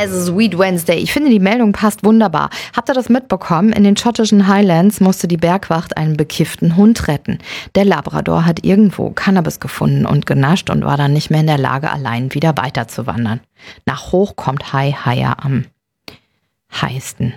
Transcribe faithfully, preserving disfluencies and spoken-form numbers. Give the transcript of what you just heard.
Also Sweet Wednesday. Ich finde, die Meldung passt wunderbar. Habt ihr das mitbekommen? In den schottischen Highlands musste die Bergwacht einen bekifften Hund retten. Der Labrador hat irgendwo Cannabis gefunden und genascht und war dann nicht mehr in der Lage, allein wieder weiterzuwandern. Nach hoch kommt High Higher am heißten.